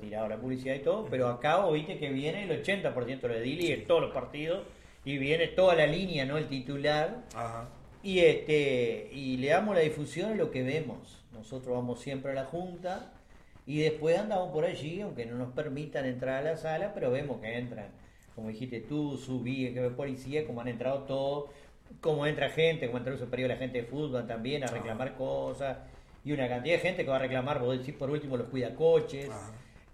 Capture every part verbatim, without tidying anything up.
tirado la publicidad y todo, pero acá vos viste que viene el ochenta por ciento de Dili en todos los partidos y viene toda la línea, ¿no? El titular. Ajá. Y este y le damos la difusión a lo que vemos. Nosotros vamos siempre a la Junta y después andamos por allí, aunque no nos permitan entrar a la sala, pero vemos que entran, como dijiste tú, subí, que ve policía, como han entrado todos, como entra gente, como entró el superior la gente de fútbol también a reclamar Ajá. cosas, y una cantidad de gente que va a reclamar, vos decís por último los cuidacoches, Ajá.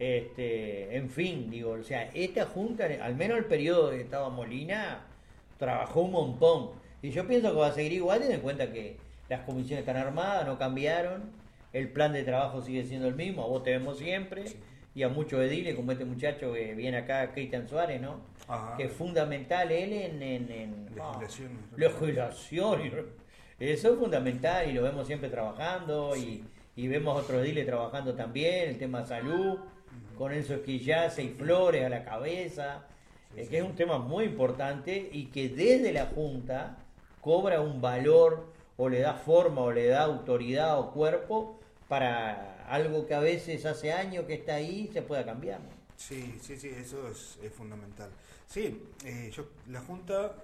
este, en fin, digo, o sea, esta Junta, al menos el periodo de que estaba Molina, trabajó un montón. Y yo pienso que va a seguir igual, teniendo en cuenta que las comisiones están armadas, no cambiaron, el plan de trabajo sigue siendo el mismo, a vos te vemos siempre, sí. y a muchos ediles, como este muchacho que viene acá, Cristian Suárez, ¿no? Ajá. Que es fundamental él en, en, en legislación. Oh, legislación, eso es fundamental y lo vemos siempre trabajando, sí. y, y vemos otros ediles trabajando también, el tema salud, uh-huh. con Enzo Esquillace y Flores a la cabeza, sí, eh, sí. que es un tema muy importante y que desde la Junta cobra un valor o le da forma o le da autoridad o cuerpo para algo que a veces hace años que está ahí se pueda cambiar, ¿no? Sí, sí, sí, eso es, es fundamental. Sí, eh, yo, la Junta,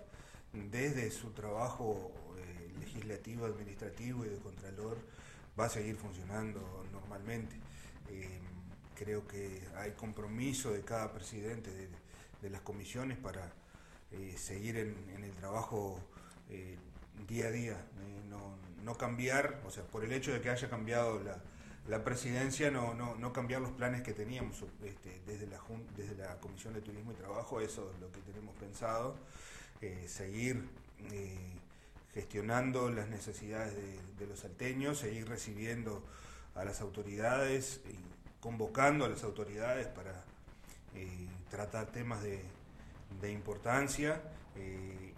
desde su trabajo eh, legislativo, administrativo y de contralor, va a seguir funcionando normalmente. Eh, creo que hay compromiso de cada presidente de, de las comisiones para eh, seguir en, en el trabajo eh, día a día, eh, no, no cambiar, o sea, por el hecho de que haya cambiado la, la presidencia, no, no, no cambiar los planes que teníamos este, desde, la, desde la Comisión de Turismo y Trabajo, eso es lo que tenemos pensado, eh, seguir eh, gestionando las necesidades de, de los salteños, seguir recibiendo a las autoridades, y convocando a las autoridades para eh, tratar temas de, de importancia eh,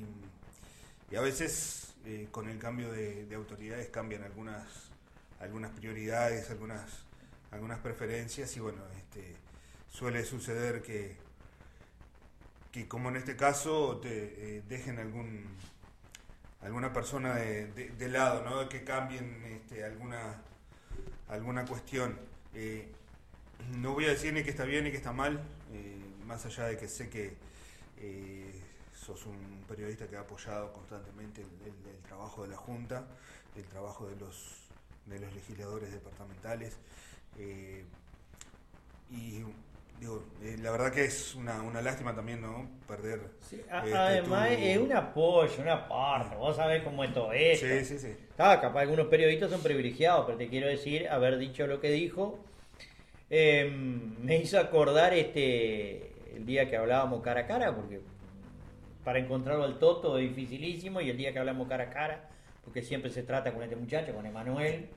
y, y a veces eh, con el cambio de, de autoridades cambian algunas algunas prioridades, algunas algunas preferencias y bueno, este suele suceder que que como en este caso te eh, dejen algún alguna persona de, de, de lado, ¿no? Que cambien este, alguna alguna cuestión. Eh, no voy a decir ni que está bien ni que está mal, eh, más allá de que sé que eh, sos un periodista que ha apoyado constantemente el, el, el trabajo de la Junta, el trabajo de los de los legisladores departamentales eh, y digo, eh, la verdad que es una, una lástima también, ¿no? Perder sí, a, este, además tu... es un apoyo, una parte, vos sabés cómo es todo esto. Sí, sí, sí. Ah, capaz algunos periodistas son privilegiados, pero te quiero decir, haber dicho lo que dijo eh, me hizo acordar este el día que hablábamos cara a cara, porque para encontrarlo al Toto es dificilísimo, y el día que hablamos cara a cara, porque siempre se trata con este muchacho, con Emanuel,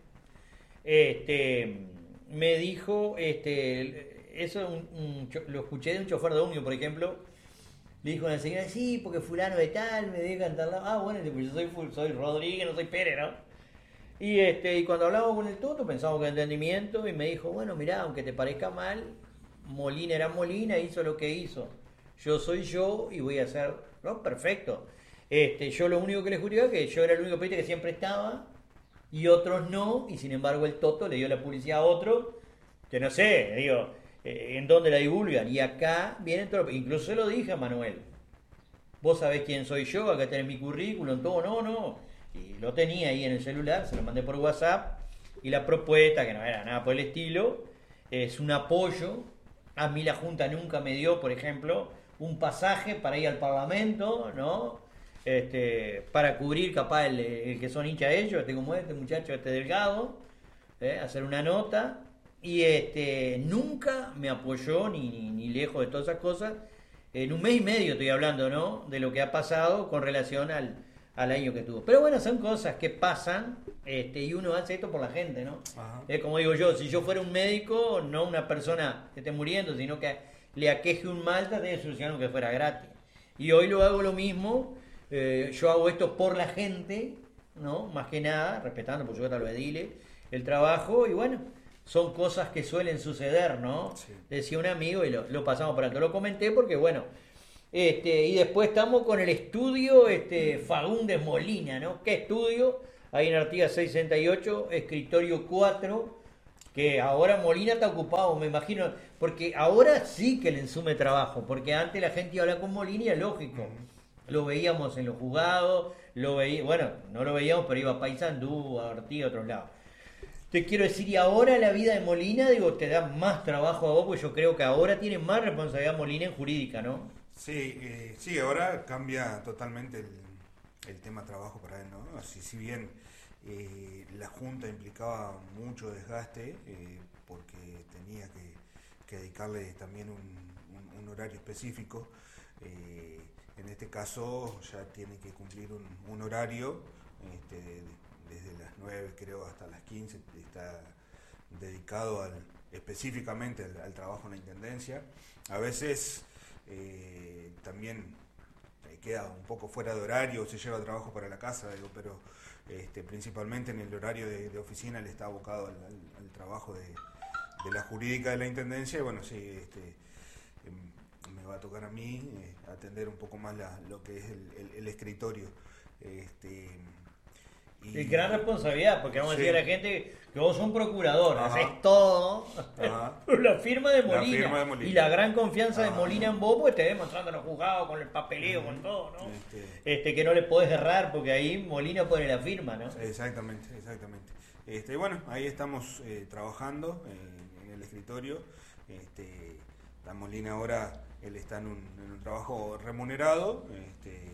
este, me dijo, este, eso un, un, lo escuché de un chofer de ómnibus, por ejemplo, le dijo a la señora, sí, porque fulano de tal, me debe cantar la... Ah, bueno, pues yo soy, soy Rodríguez, no soy Pérez, ¿no? Y, este, y cuando hablábamos con el Toto, pensamos que entendimiento, y me dijo, bueno, mirá, aunque te parezca mal, Molina era Molina, hizo lo que hizo. Yo soy yo y voy a hacer... ¿No? Perfecto. Este, yo lo único que les juraba es que yo era el único periodista que siempre estaba y otros no, y sin embargo el Toto le dio la publicidad a otro que no sé, digo, eh, en dónde la divulgan, y acá vienen todos, incluso se lo dije a Manuel, vos sabés quién soy yo, acá tenés mi currículum, todo, no, no, y lo tenía ahí en el celular, se lo mandé por WhatsApp, y la propuesta, que no era nada por el estilo, es un apoyo. A mí la Junta nunca me dio, por ejemplo, un pasaje para ir al Parlamento, ¿no? Este, para cubrir capaz el, el que son hinchas ellos, este como este muchacho, este Delgado, ¿eh? Hacer una nota, y este nunca me apoyó ni, ni, ni lejos de todas esas cosas. En un mes y medio estoy hablando, ¿no? De lo que ha pasado con relación al, al año que tuvo. Pero bueno, son cosas que pasan, este, y uno hace esto por la gente, ¿no? Es como digo yo, si yo fuera un médico, no una persona que esté muriendo, sino que le aqueje un mal, traté de solucionar aunque fuera gratis. Y hoy lo hago lo mismo. Eh, yo hago esto por la gente, ¿no? Más que nada, respetando por supuesto a los ediles, el trabajo, y bueno, son cosas que suelen suceder, ¿no? Sí. Decía un amigo y lo, lo pasamos por alto, lo comenté porque bueno, este, y después estamos con el estudio este, Fagundes Molina, ¿no? ¿Qué estudio? Ahí en Artigas seiscientos sesenta y ocho, escritorio cuatro, que ahora Molina está ocupado, me imagino, porque ahora sí que le ensume trabajo, porque antes la gente iba a hablar con Molina y es lógico, lo veíamos en los juzgados, lo veía, bueno, no lo veíamos, pero iba a Paysandú, a Ortiz, a otros lados. Te quiero decir, y ahora la vida de Molina, digo, te da más trabajo a vos, porque yo creo que ahora tiene más responsabilidad Molina en jurídica, ¿no? Sí, eh, sí, ahora cambia totalmente el, el tema trabajo para él, ¿no? Así, si bien eh, la Junta implicaba mucho desgaste, eh, porque tenía que, que dedicarle también un, un, un horario específico, eh, en este caso ya tiene que cumplir un, un horario, este, desde las nueve creo hasta las quince está dedicado al, específicamente al, al trabajo en la Intendencia. A veces eh, también eh, queda un poco fuera de horario, se lleva trabajo para la casa, digo, pero este, principalmente en el horario de, de oficina le está abocado al, al, al trabajo de, de la jurídica de la Intendencia, y bueno, sí, este, eh, me va a tocar a mí eh, atender un poco más la, lo que es el, el, el escritorio. Este, Y, y gran responsabilidad, porque vamos sí. a decir a la gente que vos sos un procurador, Ajá. haces todo. Ajá. la, firma de Molina, la firma de Molina. Y la gran confianza Ajá. de Molina en vos, pues te ves mostrando los juzgados con el papeleo, uh-huh. con todo, ¿no? Este... este Que no le podés errar, porque ahí Molina pone la firma, ¿no? Exactamente, exactamente. Este, bueno, ahí estamos eh, trabajando eh, en el escritorio. Este, la Molina ahora, él está en un, en un trabajo remunerado. Este,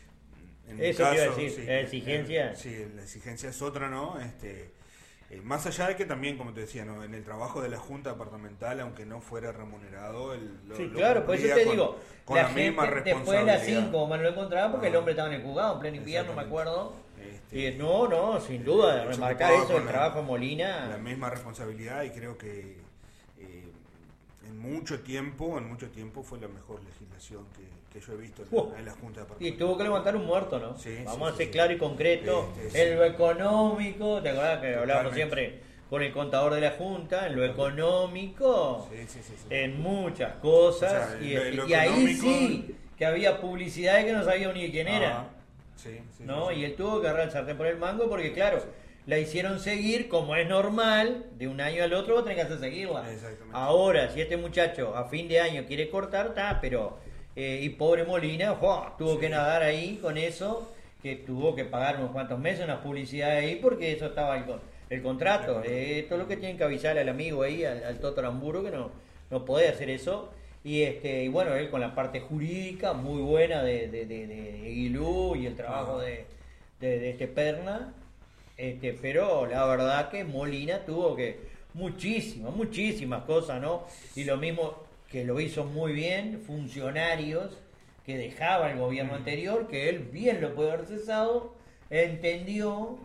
En Eso caso, te iba a decir, sí, la exigencia. Eh, sí, la exigencia es otra, ¿no? Este, eh, más allá de que también, como te decía, ¿no? En el trabajo de la Junta Departamental, aunque no fuera remunerado, el, lo, sí, lo claro, por eso te con, digo, con la, la gente misma después de las cinco, más no lo encontraba porque ah, el hombre estaba en el juzgado, en pleno invierno, me acuerdo. Este, y no, no, sin duda, de remarcar eso, el trabajo de Molina. La misma responsabilidad, y creo que eh, en mucho tiempo, en mucho tiempo fue la mejor legislación que que yo he visto en, uh, en la Junta Departamental. Y tuvo que levantar un muerto, ¿no? Sí, Vamos sí, a ser sí, claro y concreto. Este, en lo económico, ¿te acordás que hablábamos Totalmente. siempre con el contador de la Junta? En lo económico, sí, sí, sí, sí. en muchas cosas. O sea, y, lo, lo y ahí económico... sí, que había publicidades que no sabíamos ni quién era. Ah, sí, sí, ¿no? Sí, sí. Y él tuvo que agarrar el sartén por el mango porque, claro, la hicieron seguir como es normal, de un año al otro vos tenés que hacer seguirla. Ahora, si este muchacho a fin de año quiere cortar, está, pero... Eh, y pobre Molina, ¡oh! tuvo sí. que nadar ahí con eso, que tuvo que pagar unos cuantos meses unas publicidades ahí porque eso estaba el, el contrato. Eh, esto es lo que tienen que avisarle al amigo ahí, al, al Toto Aramburu, que no, no podía hacer eso. Y este y bueno, él con la parte jurídica muy buena de, de, de, de Guilú y el trabajo ah. de, de, de este Perna, este, pero la verdad que Molina tuvo que muchísimas, muchísimas cosas, ¿no? Y lo mismo que lo hizo muy bien, funcionarios que dejaba el gobierno anterior, que él bien lo puede haber cesado, entendió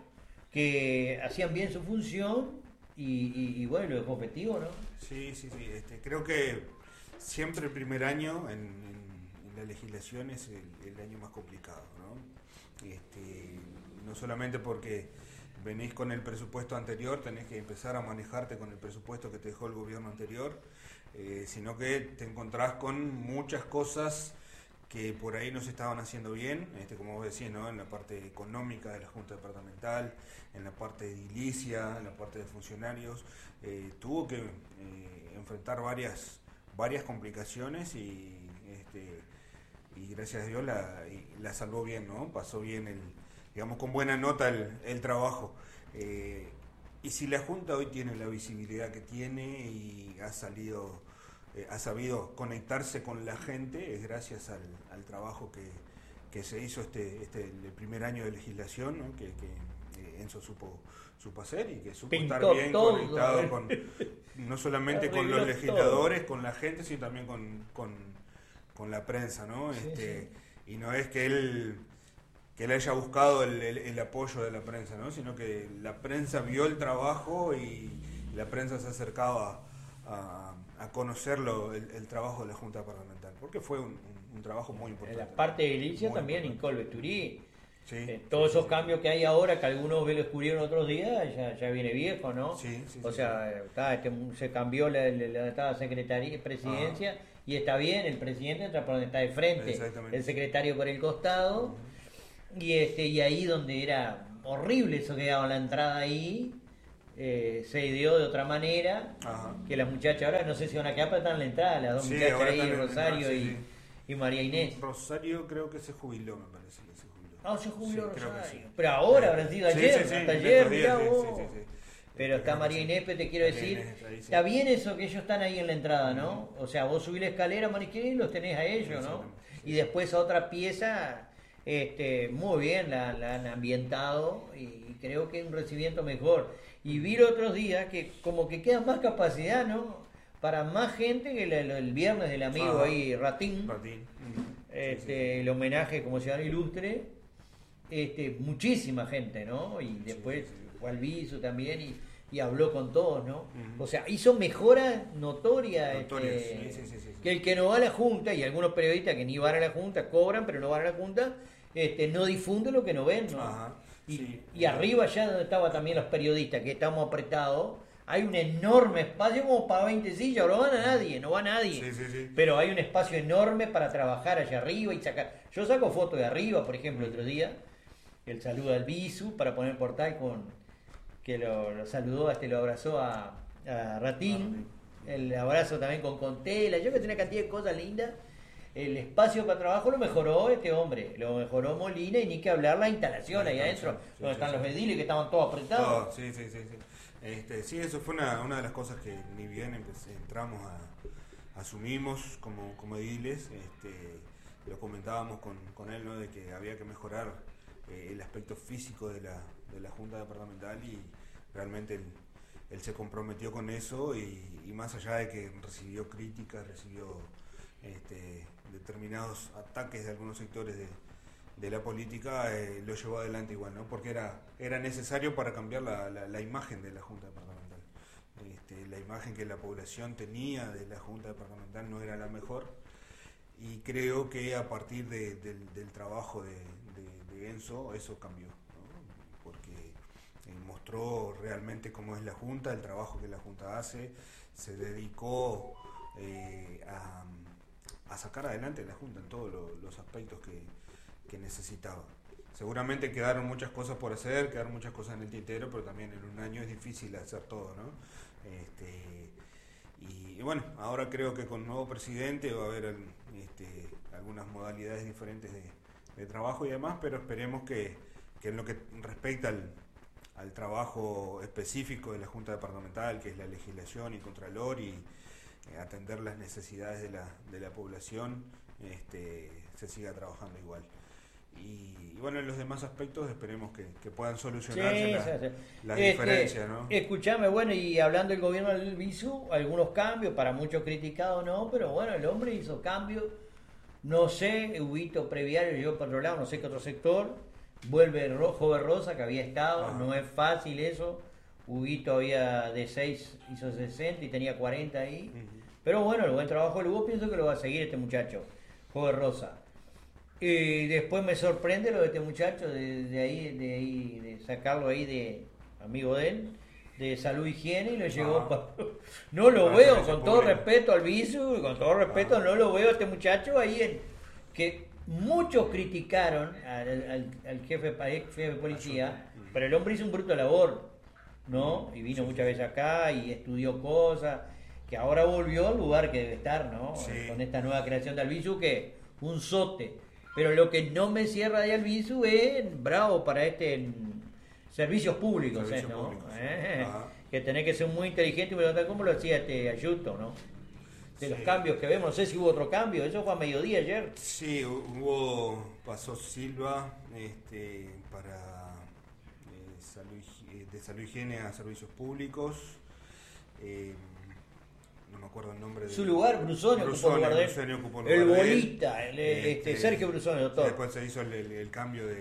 que hacían bien su función y, y, y bueno, lo dejó objetivo, ¿no? Sí, sí, sí. Este, creo que siempre el primer año en, en, en la legislación es el, el año más complicado, ¿no? Este, no solamente porque venís con el presupuesto anterior, tenés que empezar a manejarte con el presupuesto que te dejó el gobierno anterior, eh, sino que te encontrás con muchas cosas que por ahí no se estaban haciendo bien, este, como vos decís, ¿no? En la parte económica de la Junta Departamental, en la parte de edilicia, en la parte de funcionarios, eh, tuvo que eh, enfrentar varias varias complicaciones y este, y gracias a Dios la, la salvó bien, ¿no? Pasó bien el, digamos, con buena nota el, el trabajo. Eh, y si la Junta hoy tiene la visibilidad que tiene y ha salido, eh, ha sabido conectarse con la gente, es gracias al, al trabajo que, que se hizo este, este el primer año de legislación, ¿no? que, que eh, Enzo supo, supo hacer y que supo Pintó estar bien todo, conectado ¿eh? con, no solamente con los legisladores, todo. Con la gente, sino también con, con, con la prensa, ¿no? Sí, este, sí. Y no es que él que él haya buscado el, el, el apoyo de la prensa, ¿no? Sino que la prensa vio el trabajo y la prensa se ha acercado a, a, a conocerlo, el, el trabajo de la Junta Departamental, porque fue un, un, un trabajo muy importante. En la parte de edilicia también, Incol Vesturí. Sí, eh, todos sí, esos sí. cambios que hay ahora, que algunos lo descubrieron otros días, ya, ya viene viejo, ¿no? Sí, sí, o sí, sea, sí. Está, este, se cambió la, la, la, la secretaría, presidencia, ah. y está bien, el presidente entra por donde está de frente, el secretario por el costado. Uh-huh. Y este y ahí donde era horrible eso que daba la entrada ahí, eh, se dio de otra manera, Ajá. que las muchachas ahora no sé si van a quedar, pero están en la entrada, las dos Sí, muchachas ahora ahí, están en- Rosario sí, y, sí. y María Inés. Rosario creo que se jubiló, me parece que se jubiló. Ah, se jubiló Sí, creo que Rosario. sí. Pero ahora Sí. habrá sido Sí, ayer, sí, sí, hasta en ayer, estos mirá días, sí, vos. sí, sí, sí. Pero Este, está creo que María sí. Inés, pero te quiero María decir, Inés está ahí, sí. está bien eso que ellos están ahí en la entrada, ¿no? O sea, vos subís la escalera, Mariquín, y los tenés a ellos, ¿no? Exactamente, sí. Y después a otra pieza, este, muy bien, la, la han ambientado y creo que es un recibimiento mejor. Y vi los otros días que como que queda más capacidad, ¿no? Para más gente que la- la- el viernes del amigo Ajá. ahí, Ratín, Martín. Ujú. Sí, este, sí. el homenaje como ciudadano ilustre, este, muchísima gente, ¿no? Y después sí, sí. fue al Viso también y, y habló con todos, ¿no? Ujú. O sea, hizo mejora notoria, Notorias, este, sí, sí, sí, sí, sí. que el que no va a la Junta, y algunos periodistas que ni van a la Junta, cobran, pero no van a la Junta, este, no difunde lo que no ven, ¿no? Ajá, y, sí. y arriba allá donde estaban también los periodistas, que estamos apretados, hay un enorme espacio como para veinte sillas, no van a nadie, no va nadie. Sí, sí, sí. Pero hay un espacio enorme para trabajar allá arriba y sacar. Yo saco fotos de arriba, por ejemplo, el otro día, el saludo al Bisu para poner portal con que lo, lo saludó, este lo abrazó a, a Ratín, el abrazo también con Contela, yo que tenía una cantidad de cosas lindas. El espacio para trabajo lo mejoró este hombre, lo mejoró Molina y ni que hablar la instalación La ahí instalación, adentro, sí, donde sí, están sí. los ediles que estaban todos apretados. Todo, sí, sí, sí, sí. Este, sí, eso fue una, una de las cosas que ni bien empecé- entramos a asumimos como, como ediles, este, lo comentábamos con, con él, ¿no? De que había que mejorar eh, el aspecto físico de la, de la Junta Departamental y realmente él, él se comprometió con eso y, y más allá de que recibió críticas, recibió este, determinados ataques de algunos sectores de, de la política, eh, lo llevó adelante igual, ¿no? Porque era, era necesario para cambiar la, la, la imagen de la Junta Departamental. Este, la imagen que la población tenía de la Junta Departamental no era la mejor y creo que a partir de, del, del trabajo de, de, de Enzo eso cambió, ¿no? Porque eh, mostró realmente cómo es la Junta, el trabajo que la Junta hace, se dedicó eh, a, a sacar adelante la Junta en todos lo, los aspectos que, que necesitaba. Seguramente quedaron muchas cosas por hacer, quedaron muchas cosas en el tintero, pero también en un año es difícil hacer todo, ¿no? Este, y, y bueno, ahora creo que con nuevo presidente va a haber este, algunas modalidades diferentes de, de trabajo y demás, pero esperemos que, que en lo que respecta al, al trabajo específico de la Junta Departamental, que es la legislación y contralor y eh, atender las necesidades de la, de la población, este, se siga trabajando igual. Y, y bueno, en los demás aspectos esperemos que, que puedan solucionarse Sí, la- sí, sí. las Este, diferencias, ¿no? Escuchame, bueno, y hablando del gobierno del Bisu, algunos cambios, para muchos criticados no, pero bueno, el hombre hizo cambios. No sé, Huguito Previario llegó para otro lado, no sé qué otro sector. Vuelve Rojo de Rosa, que había estado, Ajá. no es fácil eso. Huguito había de seis, hizo sesenta y tenía cuarenta ahí. Ujú. Pero bueno, el buen trabajo del Hugo pienso que lo va a seguir este muchacho, Joven Rosa. Y después me sorprende lo de este muchacho, de, de ahí, de ahí, de sacarlo ahí de amigo de él, de salud e higiene y lo llevó Ah. pa- No lo Ah, veo, servicio con todo público. respeto al Bisu, y con todo respeto, Ah. no lo veo a este muchacho ahí en que muchos criticaron al, al- al jefe, al ex jefe de policía, Mm. pero el hombre hizo un bruto labor, ¿no? Y vino Sí, muchas sí. veces acá y estudió cosas, que ahora volvió al lugar que debe estar, ¿no? Sí. Con esta nueva creación de Albizu, que un sote. Pero lo que no me cierra de Albizu es bravo para este en servicios públicos, Servicios ¿eh? ¿no? públicos, sí. Eh, Ajá. que tenés que ser muy inteligente, pero como lo hacía este Ayuto, ¿no? De Sí. los cambios que vemos, no sé si hubo otro cambio, eso fue a mediodía ayer. Sí, hubo, pasó Silva este, para eh, salud, higi- eh, de salud y higiene a servicios públicos. Eh, no me acuerdo el nombre de Su lugar, Brusone, ocupó el lugar de él. Brusone ocupó el El lugar de él. bolita, el, este, Sergio Brusone, doctor. Después se hizo el, el- el cambio de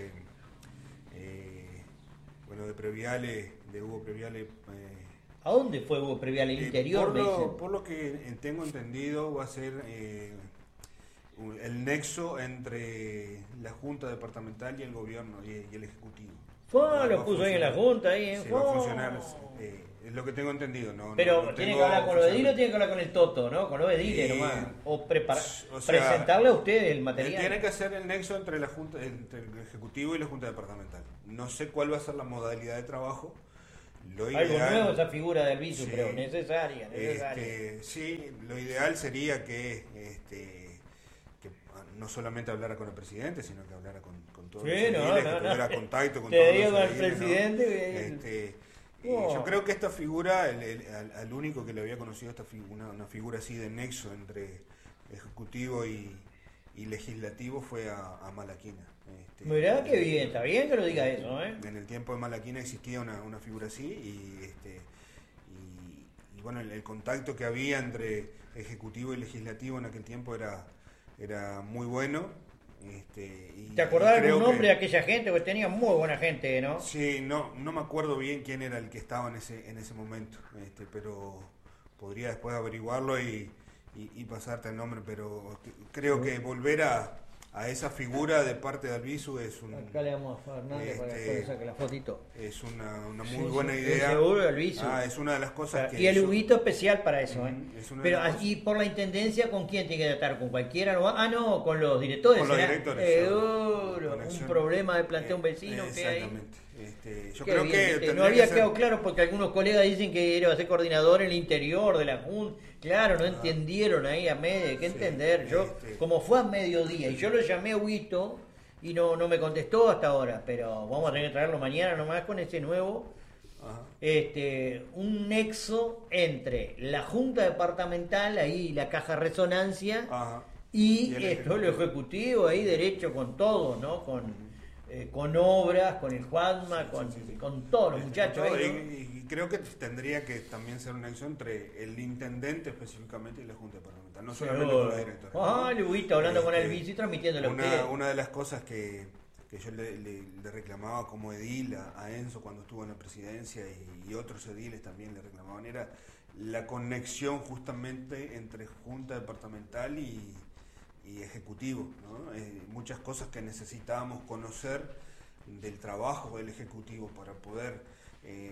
eh, bueno de Previale, de Hugo Previale. eh, ¿A dónde fue Hugo Previal? ¿El Eh, interior? por, me lo, dicen. por lo que eh, tengo entendido, va a ser eh, un- el nexo entre la Junta Departamental y el Gobierno y, y el Ejecutivo. Fue, Va- va lo a puso ahí en la funcionar. Junta, ahí, ¿eh? Sí, va a Fue. funcionar, eh, es lo que tengo entendido. No, Pero no- no tiene que tengo hablar con los ediles o oficialmente. tiene que hablar con el Toto, ¿no? Con los ediles Eh, nomás. O, preparar, o sea, presentarle a ustedes el Él material. tiene que hacer el nexo entre, la junta, entre el Ejecutivo y la Junta Departamental. No sé cuál va a ser la modalidad de trabajo. Lo Algo ideal, nuevo, esa figura del Albizu, sí, pero necesaria, necesaria. Este, sí, lo ideal sería que, este, que no solamente hablara con el presidente, sino que hablara con, con todos Sí, los no, ediles, no, que no. tuviera contacto con Te todos digo los con el ediles, ¿no? presidente, Este, y Oh. yo creo que esta figura, el, el- al, al único que le había conocido esta figu- una, una figura así de nexo entre ejecutivo y, y legislativo fue a, a Malaquina. Este, Mirá qué bien, está bien que lo diga eso, ¿eh? En el tiempo de Malaquina existía una, una figura así y, este, y, y bueno, el, el contacto que había entre ejecutivo y legislativo en aquel tiempo era, era muy bueno. Este, y, ¿Te acordás y de algún creo nombre que- de aquella gente? Pues tenía muy buena gente, ¿no? Sí, no, no me acuerdo bien quién era el que estaba en ese, en ese momento, este, pero podría después averiguarlo y, y, y pasarte el nombre, pero que- creo que volver a, a esa figura de parte de Albizu es un Acá le damos a Fernández para que Este, después saque la fotito. es una, una Sí, muy sí, buena sí, idea. seguro, Albizu. Ah, es una de las cosas que Y el yo- Huguito especial para eso, ¿eh? Ujú, es una de Pero, las cosas. ¿y por la intendencia con quién tiene que tratar? ¿Con cualquiera? ¿No? Ah, no, con los directores. Con los ¿será? directores, Seguro, sí. un Conexión. problema de plantea un Eh, vecino que hay. Exactamente. Este, yo Qué creo bien, que ¿viste? tendría no había que ser- quedado claro porque algunos colegas dicen que era ser coordinador en el interior de la Junta. Claro, no entendieron ahí a medio, hay que Sí, entender. Yo, este- como fue a mediodía y yo lo llamé a Huguito y no, no me contestó hasta ahora, pero vamos a tener que traerlo mañana nomás con ese nuevo. Ajá. Este, un nexo entre la Junta Departamental, ahí la caja de resonancia, Ajá. y, Y el esto, lo ejecutivo, ahí derecho con todo, ¿no? Con, eh, con obras, con el Juanma, Sí, con, sí, sí. con todos los Este, muchachos con todo, ahí, ¿no? y, y creo que tendría que también ser un nexo entre el intendente específicamente y la Junta Departamental, no solamente con los directores. Ah, ¿no? Luguito hablando con Este, el bici y transmitiendo lo una, que una de las cosas que, que yo le, le- le reclamaba como edil a, a Enzo cuando estuvo en la presidencia y, y otros ediles también le reclamaban era la conexión justamente entre Junta Departamental y, y Ejecutivo, ¿no? Eh, muchas cosas que necesitábamos conocer del trabajo del Ejecutivo para poder eh,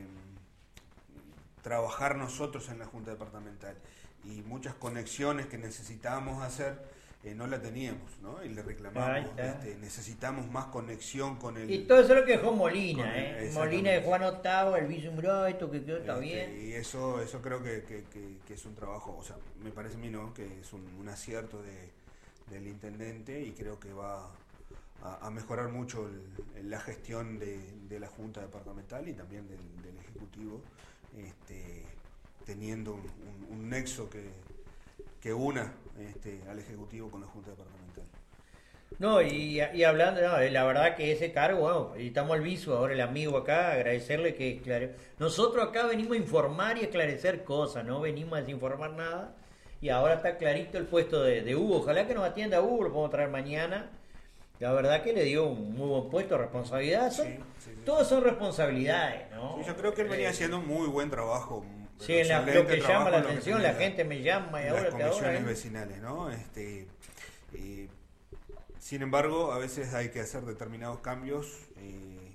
trabajar nosotros en la Junta Departamental y muchas conexiones que necesitábamos hacer eh, no la teníamos, ¿no? Y le Ahí reclamamos, está. este, necesitamos más conexión con el... Y todo eso lo que dejó Molina, con el- ¿eh? exactamente. Molina de Juan Octavo, el bici Umbró, esto que quedó, está Este, bien. Y eso, eso creo que, que- que- que es un trabajo, o sea, me parece a mí, ¿no? Que es un, un acierto de, del intendente y creo que va a, a mejorar mucho el- la gestión de, de la Junta Departamental y también del, del Ejecutivo, este, teniendo un, un- un nexo que, que una este, al Ejecutivo con la Junta Departamental. No, y, y hablando, no, la verdad que ese cargo, bueno, y estamos al viso, ahora el amigo acá, agradecerle que claro, nosotros acá venimos a informar y a esclarecer cosas, no venimos a desinformar nada, y ahora está clarito el puesto de, de Hugo, ojalá que nos atienda Hugo, lo podemos traer mañana, la verdad que le dio un muy buen puesto, responsabilidad, son, Sí, sí, sí. todos son responsabilidades, ¿no? Sí, yo creo que él venía Eh, haciendo un muy buen trabajo. Sí, en la- lo excelente que trabajo llama la en lo que atención, tenía la gente me llama y las ahora que ahora... comisiones ¿eh? vecinales, ¿no? Este, eh, sin embargo, a veces hay que hacer determinados cambios eh,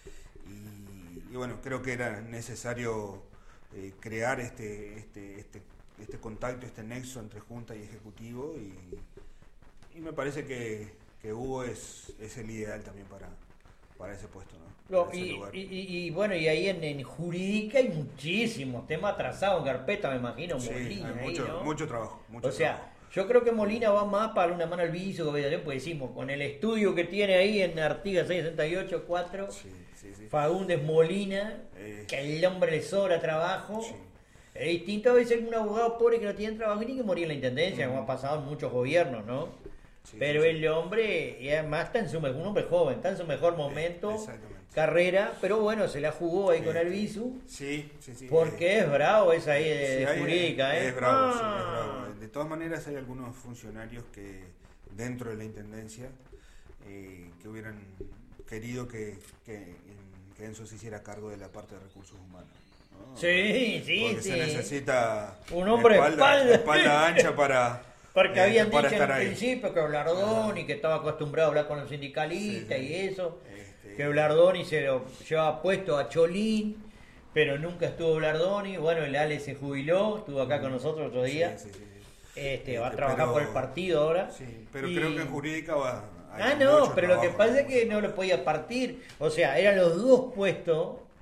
y, y bueno, creo que era necesario eh, crear este, este, este, este contacto, este nexo entre Junta y Ejecutivo y, y me parece que, que Hugo es, es el ideal también para, para ese puesto, ¿no? No, Para ese y, lugar. y- y- y bueno, y ahí en, en jurídica hay muchísimos temas atrasados en carpeta, me imagino, Sí, Molina, hay ahí, mucho, ¿no? mucho trabajo. Mucho O sea, trabajo. yo creo que Molina va más para una mano al vicio, pues decimos, con el estudio que tiene ahí en Artigas seiscientos sesenta y ocho cuatro, Sí, sí, sí. Faúndez Molina, Eh. que al hombre le sobra trabajo. Sí. Es distinto a veces un abogado pobre que no tiene trabajo y tiene que morir en la intendencia, como ha pasado en muchos gobiernos, ¿no? Sí, Pero sí, sí. el hombre, y además está en su mejor, un hombre joven, está en su mejor momento, exactamente. carrera, pero bueno, se la jugó ahí con Este, Albizu, Sí, sí, sí. porque eh, es bravo esa ahí de, sí, de hay- jurídica, ¿eh? Es bravo, sí, Ah. es bravo. De todas maneras, hay algunos funcionarios que dentro de la intendencia eh, que hubieran querido que, que, que Enzo se hiciera cargo de la parte de recursos humanos. ¿no? Sí, sí, Porque sí. se necesita Un hombre de espalda. espalda ancha para. Porque eh, habían para dicho en estar un ahí. principio que Blardoni, que estaba acostumbrado a hablar con los sindicalistas Sí, sí. y eso, Este, que Blardoni se lo llevaba puesto a Cholín, pero nunca estuvo Blardoni. Bueno, el Ale se jubiló, estuvo acá con nosotros otro día. sí, sí, sí. Este, va a Este, trabajar pero- por el partido ahora. Sí, pero Y- creo que en jurídica va. hay Ah, no, mucho pero lo que trabajo. pasa es que no lo podía partir. O sea, eran los dos puestos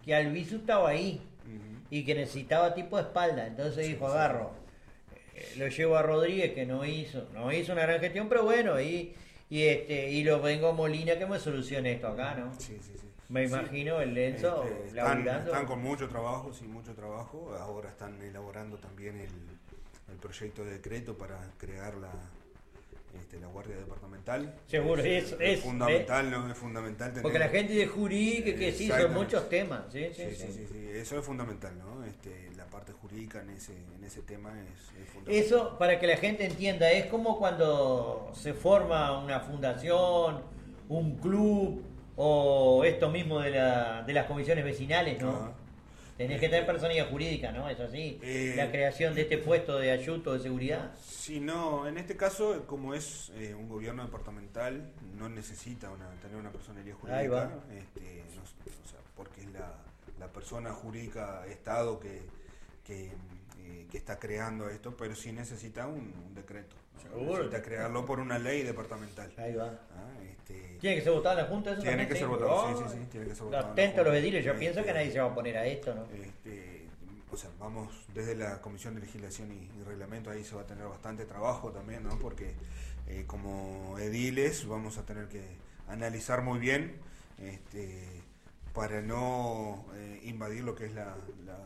que Albizu estaba ahí uh-huh. y que necesitaba tipo de espalda. Entonces sí, dijo, sí, agarro, eh, lo llevo a Rodríguez, que no hizo, no hizo una gran gestión, pero bueno, y, y este y lo vengo a Molina que me solucione esto acá, ¿no? Sí, sí, sí. Me imagino sí. el Lenzo este, están, están con mucho trabajo, sí, mucho trabajo. Ahora están elaborando también el, el proyecto de decreto para crear la Este, la Guardia Departamental. Seguro, es, es, es fundamental, ¿no? Es fundamental tener, porque la gente de Jurí, que, que sí, son muchos temas. Sí sí sí, sí, sí, sí, eso es fundamental, ¿no? Este, la parte jurídica en ese, en ese tema es, es fundamental. Eso, para que la gente entienda, es como cuando se forma una fundación, un club, o esto mismo de, la, de las comisiones vecinales, ¿no? Ajá. Tenés que tener personalidad jurídica, ¿no? Es así. Eh, la creación de este puesto de ayuto de seguridad. Sí, no, en este caso, como es eh, un gobierno departamental, no necesita una, tener una personalidad jurídica. Ahí va. Este, no, o sea, porque es la, la persona jurídica Estado que, que, eh, que está creando esto, pero sí necesita un, un decreto. Seguro. Necesita crearlo por una ley departamental. Ahí va. Ah, este, ¿Tiene que ser votado en la Junta? Eso tiene también que ser votado, oh, sí, sí, sí, tiene que ser votado. Atento a los ediles, yo este, pienso que nadie se va a oponer a esto, ¿no? Este, o sea, vamos desde la Comisión de Legislación y, y Reglamento, ahí se va a tener bastante trabajo también, ¿no? Porque eh, como ediles vamos a tener que analizar muy bien este, para no eh, invadir lo que es la, la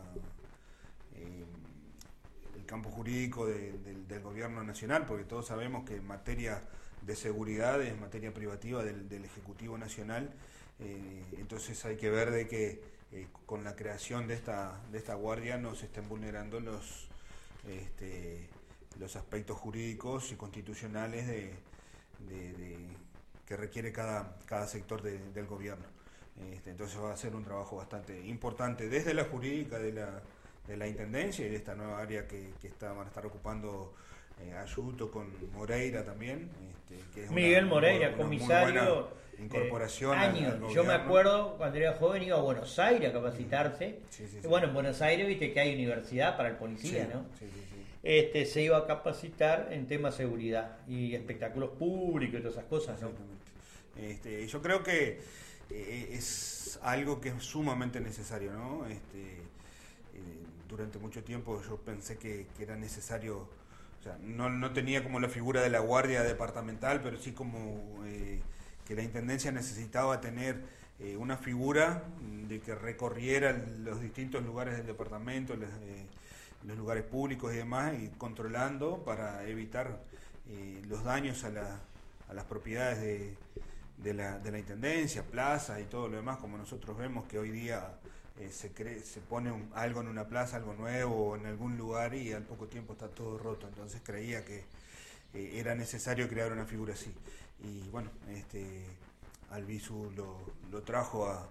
eh, el campo jurídico de, de, del gobierno nacional, porque todos sabemos que en materia de seguridad es materia privativa del, del Ejecutivo Nacional, eh, entonces hay que ver de que eh, con la creación de esta de esta guardia no se estén vulnerando los este, los aspectos jurídicos y constitucionales de, de, de que requiere cada cada sector de, del gobierno. Este, entonces va a ser un trabajo bastante importante desde la jurídica de la de la Intendencia y de esta nueva área que, que está, van a estar ocupando eh, Ayuto con Moreira también. Este, que es Miguel una, Moreira, una comisario. Incorporación. Eh, años. Al, al Yo me acuerdo cuando era joven iba a Buenos Aires a capacitarse. Sí, sí, sí. Y bueno, en Buenos Aires viste que hay universidad para el policía, sí, ¿no? Sí, sí, sí. Este, se iba a capacitar en temas de seguridad y espectáculos públicos y todas esas cosas, ¿no? Este, yo creo que eh, es algo que es sumamente necesario, ¿no? Este, eh, durante mucho tiempo yo pensé que, que era necesario, o sea, no, no tenía como la figura de la guardia departamental, pero sí como eh, que la Intendencia necesitaba tener eh, una figura de que recorriera los distintos lugares del departamento, los, eh, los lugares públicos y demás, y controlando para evitar eh, los daños a, la, a las propiedades de, de, la, de la Intendencia, plazas y todo lo demás, como nosotros vemos que hoy día eh, se, cree, se pone un, algo en una plaza, algo nuevo o en algún lugar y al poco tiempo está todo roto. Entonces creía que eh, era necesario crear una figura así. Y bueno, este Albizu lo, lo trajo a,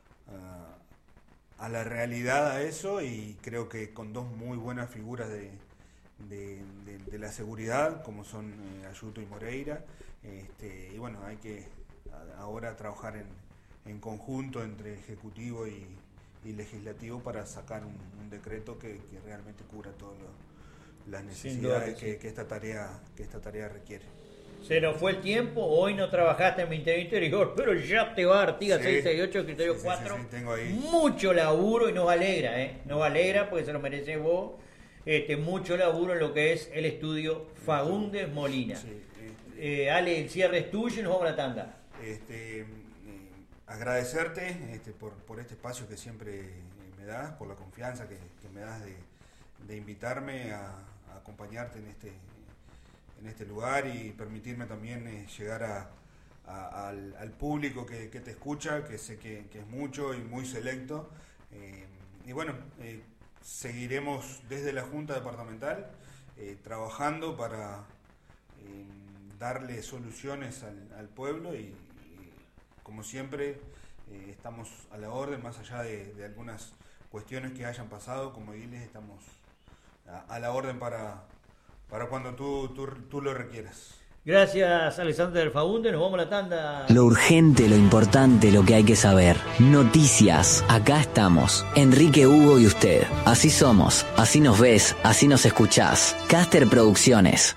a, a la realidad a eso, y creo que con dos muy buenas figuras de, de, de, de la seguridad, como son eh, Ayuto y Moreira. Este, y bueno, hay que a, ahora trabajar en, en conjunto entre Ejecutivo y, y Legislativo para sacar un, un decreto que, que realmente cubra todas las necesidades que, que, esta tarea, que esta tarea requiere. Se nos fue el tiempo, hoy no trabajaste en Ministerio Interior, pero ya te va Artigas sí, seiscientos sesenta y ocho, criterio sí, cuatro. Sí, sí, tengo ahí. Mucho laburo y nos alegra, ¿eh? Nos alegra porque se lo mereces vos. Este, mucho laburo en lo que es el estudio Fagundes Molina. Sí, este, eh, Ale, el cierre es tuyo y nos vamos a la tanda. Este, eh, agradecerte este, por, por este espacio que siempre eh, me das, por la confianza que, que me das de, de invitarme a, a acompañarte en este en este lugar y permitirme también eh, llegar a, a, al, al público que, que te escucha, que sé que, que es mucho y muy selecto. Eh, y bueno, eh, seguiremos desde la Junta Departamental eh, trabajando para eh, darle soluciones al, al pueblo y, y como siempre eh, estamos a la orden, más allá de, de algunas cuestiones que hayan pasado, como ediles estamos a, a la orden para Para cuando tú, tú, tú lo requieras. Gracias, Alexander Fagundes. Nos vamos a la tanda. Lo urgente, lo importante, lo que hay que saber. Noticias. Acá estamos. Enrique, Hugo y usted. Así somos. Así nos ves. Así nos escuchás. Caster Producciones.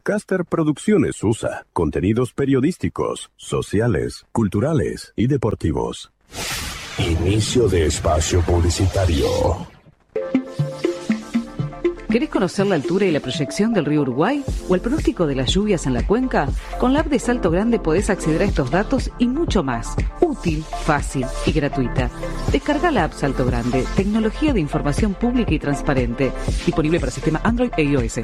Caster Producciones U S A. Contenidos periodísticos, sociales, culturales y deportivos. Inicio de espacio publicitario. ¿Querés conocer la altura y la proyección del río Uruguay o el pronóstico de las lluvias en la cuenca? Con la app de Salto Grande podés acceder a estos datos y mucho más. Útil, fácil y gratuita. Descarga la app Salto Grande, tecnología de información pública y transparente. Disponible para sistema Android e iOS.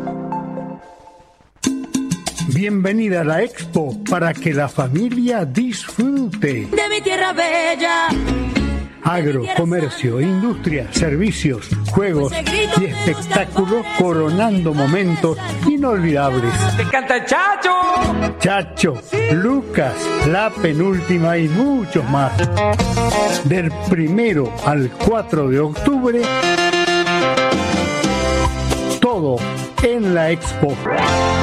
Bienvenida a la Expo para que la familia disfrute. De mi tierra bella. Agro, comercio, industria, servicios, juegos y espectáculos coronando momentos inolvidables. ¡Te canta el Chacho! Chacho, Lucas, La Penúltima y muchos más. Del primero al cuatro de octubre, todo en la Expo.